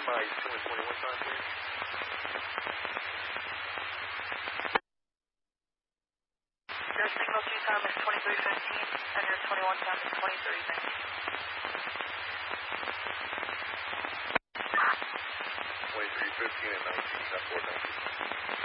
my 2 and 21 time, please? Your signal 2 time is 2315, and your 21 time is 2319. 2315 and 19, that's 419.